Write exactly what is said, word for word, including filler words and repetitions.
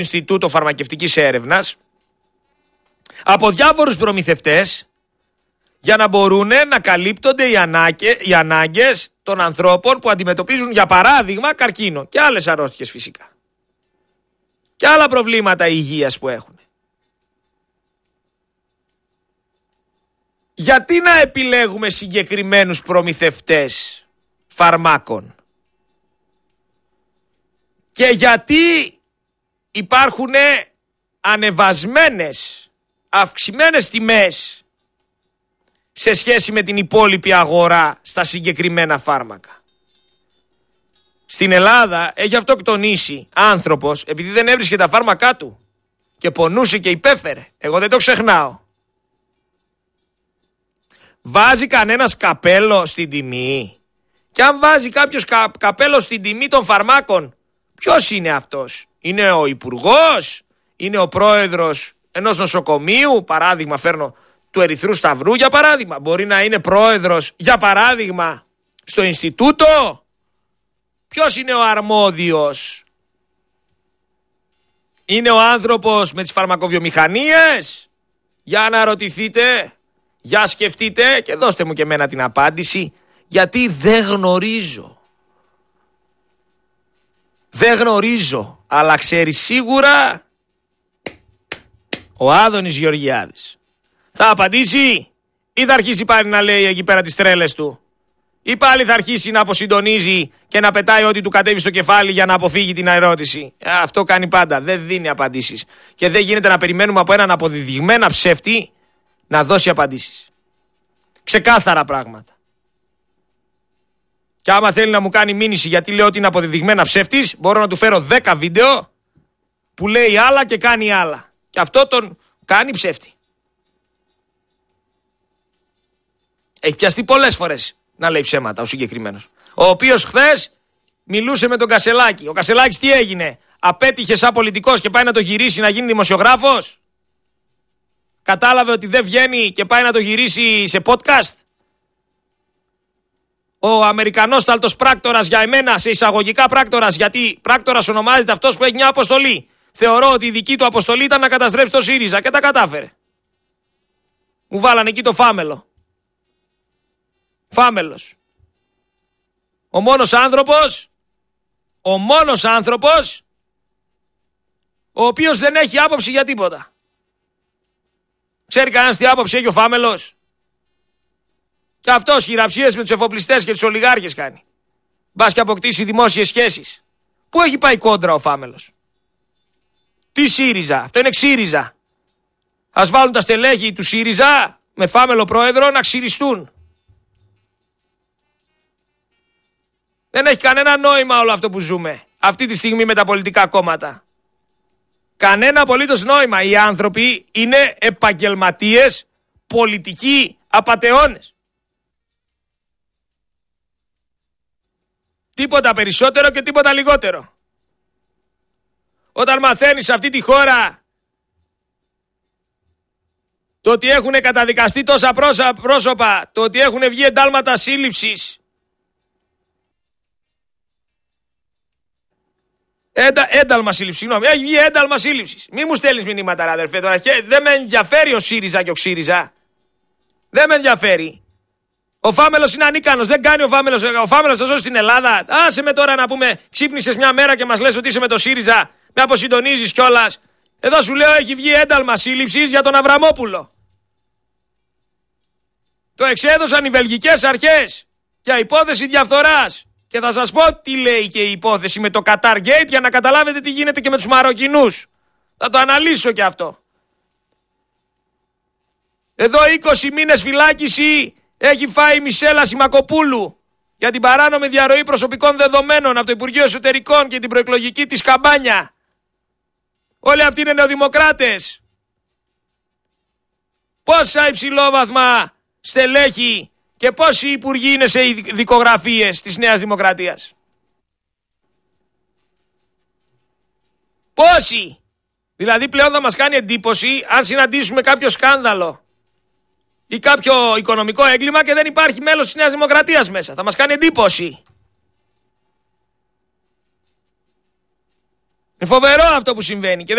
Ινστιτούτο Φαρμακευτικής Έρευνας από διάφορους προμηθευτές για να μπορούν να καλύπτονται οι, ανάγκες, οι ανάγκες των ανθρώπων που αντιμετωπίζουν, για παράδειγμα, καρκίνο και άλλες αρρώστιες φυσικά και άλλα προβλήματα υγείας που έχουν. Γιατί να επιλέγουμε συγκεκριμένους προμηθευτές φαρμάκων και γιατί υπάρχουν ανεβασμένες, αυξημένες τιμές σε σχέση με την υπόλοιπη αγορά στα συγκεκριμένα φάρμακα. Στην Ελλάδα έχει αυτοκτονήσει άνθρωπος επειδή δεν έβρισκε τα φάρμακά του και πονούσε και υπέφερε. Εγώ δεν το ξεχνάω. Βάζει κανένας καπέλο στην τιμή? Και αν βάζει κάποιος κα, καπέλο στην τιμή των φαρμάκων, ποιος είναι αυτός? Είναι ο υπουργός? Είναι ο πρόεδρος ενός νοσοκομείου? Παράδειγμα φέρνω του Ερυθρού Σταυρού για παράδειγμα. Μπορεί να είναι πρόεδρος για παράδειγμα στο Ινστιτούτο. Ποιος είναι ο αρμόδιος? Είναι ο άνθρωπος με τις φαρμακοβιομηχανίες? Για να ρωτηθείτε, για σκεφτείτε και δώστε μου και εμένα την απάντηση, γιατί δεν γνωρίζω. Δεν γνωρίζω, αλλά ξέρει σίγουρα ο Άδωνης Γεωργιάδης. Θα απαντήσει ή θα αρχίσει πάλι να λέει εκεί πέρα τις τρέλες του? Ή πάλι θα αρχίσει να αποσυντονίζει και να πετάει ό,τι του κατέβει στο κεφάλι για να αποφύγει την ερώτηση? Αυτό κάνει πάντα, δεν δίνει απαντήσεις. Και δεν γίνεται να περιμένουμε από έναν αποδεδειγμένα ψεύτη να δώσει απαντήσεις. Ξεκάθαρα πράγματα. Και άμα θέλει να μου κάνει μήνυση γιατί λέω ότι είναι αποδεδειγμένα ψεύτης, μπορώ να του φέρω δέκα βίντεο που λέει άλλα και κάνει άλλα. Και αυτό τον κάνει ψεύτη. Έχει πιαστεί πολλές φορές να λέει ψέματα ο συγκεκριμένος. Ο οποίος χθες μιλούσε με τον Κασελάκη. Ο Κασελάκης τι έγινε? Απέτυχε σαν πολιτικός και πάει να το γυρίσει να γίνει δημοσιογράφος? Κατάλαβε ότι δεν βγαίνει και πάει να το γυρίσει σε podcast? Ο Αμερικανός ταλτος πράκτορας για εμένα, σε εισαγωγικά πράκτορας, γιατί πράκτορας ονομάζεται αυτός που έχει μια αποστολή. Θεωρώ ότι η δική του αποστολή ήταν να καταστρέψει το ΣΥΡΙΖΑ και τα κατάφερε. Μου βάλανε εκεί το φάμελο. Φάμελος. Ο μόνος άνθρωπος, ο μόνος άνθρωπος, ο οποίος δεν έχει άποψη για τίποτα. Ξέρει κανένας τι άποψη έχει ο Φάμελος? Και αυτός χειραψίες με τους εφοπλιστές και τους ολιγάρχες κάνει. Μπας και αποκτήσει δημόσιες σχέσεις. Πού έχει πάει κόντρα ο Φάμελος? Τι ΣΥΡΙΖΑ? Αυτό είναι ξύριζα. Ας βάλουν τα στελέχη του ΣΥΡΙΖΑ με Φάμελο πρόεδρο να ξυριστούν. Δεν έχει κανένα νόημα όλο αυτό που ζούμε αυτή τη στιγμή με τα πολιτικά κόμματα. Κανένα απολύτως νόημα. Οι άνθρωποι είναι επαγγελματίες, πολιτικοί απατεώνες. Τίποτα περισσότερο και τίποτα λιγότερο. Όταν μαθαίνεις σε αυτή τη χώρα το ότι έχουν καταδικαστεί τόσα πρόσωπα, το ότι έχουν βγει εντάλματα σύλληψης, Έντα, ένταλμα σύλληψη, συγγνώμη. Έχει βγει ένταλμα σύλληψη. Μη μου στέλνεις μηνύματα, ρε αδερφέ τώρα. Και δεν με ενδιαφέρει ο ΣΥΡΙΖΑ και ο ΞΥΡΙΖΑ. Δεν με ενδιαφέρει. Ο Φάμελος είναι ανίκανος. Δεν κάνει ο Φάμελος. Ο Φάμελος θα σώσει την Ελλάδα. Άσε με τώρα να πούμε, ξύπνησες μια μέρα και μας λες ότι είσαι με το ΣΥΡΙΖΑ. Με αποσυντονίζεις κιόλας. Εδώ σου λέω έχει βγει ένταλμα σύλληψης για τον Αβραμόπουλο. Το εξέδωσαν οι βελγικές αρχές για υπόθεση διαφθοράς. Και θα σας πω τι λέει και η υπόθεση με το Qatar Gate για να καταλάβετε τι γίνεται και με τους Μαροκινούς. Θα το αναλύσω και αυτό. Εδώ είκοσι μήνες φυλάκιση έχει φάει η Μισέλα Σιμακοπούλου για την παράνομη διαρροή προσωπικών δεδομένων από το Υπουργείο Εσωτερικών και την προεκλογική της καμπάνια. Όλοι αυτοί είναι νεοδημοκράτες. Πόσα υψηλόβαθμα στελέχη και πόσοι υπουργοί είναι σε δικογραφίες της Νέας Δημοκρατίας? Πόσοι? Δηλαδή πλέον θα μας κάνει εντύπωση αν συναντήσουμε κάποιο σκάνδαλο ή κάποιο οικονομικό έγκλημα και δεν υπάρχει μέλος της Νέας Δημοκρατίας μέσα. Θα μας κάνει εντύπωση. Είναι φοβερό αυτό που συμβαίνει. Και